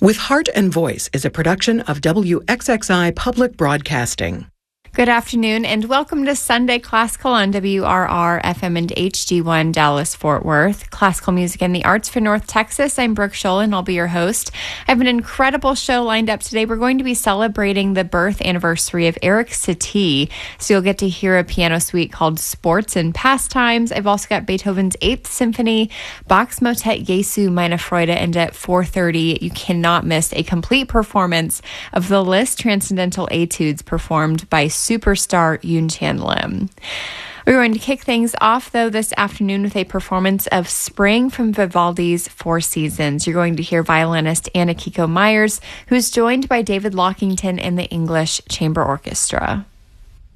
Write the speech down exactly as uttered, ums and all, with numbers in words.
With Heart and Voice is a production of W X X I Public Broadcasting. Good afternoon and welcome to Sunday Classical on W R R F M and H D one Dallas-Fort Worth. Classical music and the arts for North Texas. I'm Brooke Scholl and I'll be your host. I have an incredible show lined up today. We're going to be celebrating the birth anniversary of Erik Satie. So you'll get to hear a piano suite called Sports and Pastimes. I've also got Beethoven's Eighth Symphony, Bach's Motet Jesu meine Freude, and at four thirty you cannot miss a complete performance of the Liszt Transcendental Etudes performed by superstar Yoon Chan Lim. We're going to kick things off, though, this afternoon with a performance of Spring from Vivaldi's Four Seasons. You're going to hear violinist Anna Kiko Myers, who's joined by David Lockington and the English Chamber Orchestra.